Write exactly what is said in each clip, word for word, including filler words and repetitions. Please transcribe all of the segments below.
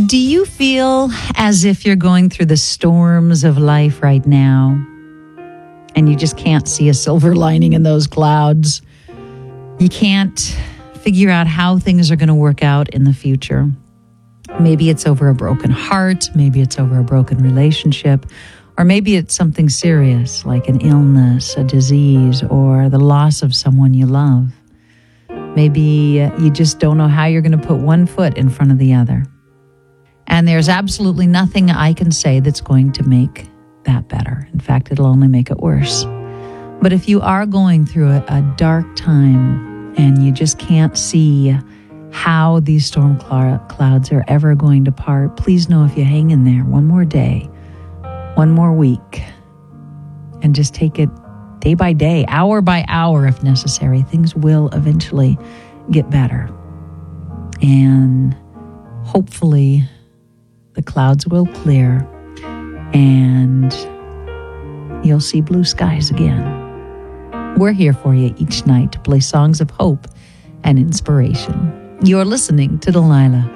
Do you feel as if you're going through the storms of life right now and you just can't see a silver lining in those clouds? You can't figure out how things are going to work out in the future. Maybe it's over a broken heart, maybe it's over a broken relationship, or maybe it's something serious like an illness, a disease, or the loss of someone you love. Maybe you just don't know how you're going to put one foot in front of the other. And there's absolutely nothing I can say that's going to make that better. In fact, it'll only make it worse. But if you are going through a, a dark time and you just can't see how these storm cl- clouds are ever going to part, please know if you hang in there one more day, one more week, and just take it day by day, hour by hour if necessary, things will eventually get better. And hopefully the clouds will clear and you'll see blue skies again. We're here for you each night to play songs of hope and inspiration. You're listening to Delilah.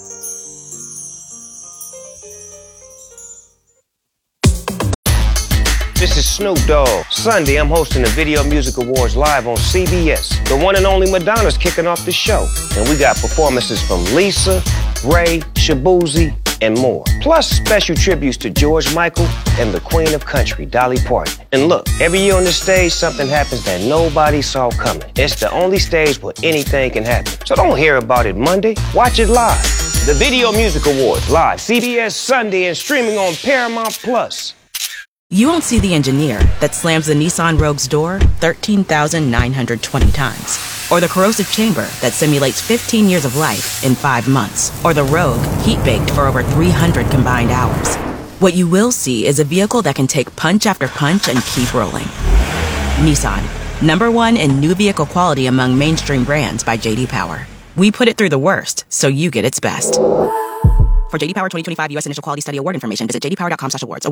This is Snoop Dogg. Sunday, I'm hosting the Video Music Awards live on C B S. The one and only Madonna's kicking off the show. And we got performances from Lisa, Ray, Shabuzi, and more. Plus special tributes to George Michael and the Queen of Country, Dolly Parton. And look, every year on this stage, something happens that nobody saw coming. It's the only stage where anything can happen. So don't hear about it Monday. Watch it live. The Video Music Awards, live, C B S Sunday, and streaming on Paramount Plus. You won't see the engineer that slams the Nissan Rogue's door thirteen thousand nine hundred twenty times. Or the corrosive chamber that simulates fifteen years of life in five months. Or the Rogue heat-baked for over three hundred combined hours. What you will see is a vehicle that can take punch after punch and keep rolling. Nissan, number one in new vehicle quality among mainstream brands by J D Power. We put it through the worst, so you get its best. For J D Power twenty twenty-five U S Initial Quality Study Award information, visit j d power dot com slash awards.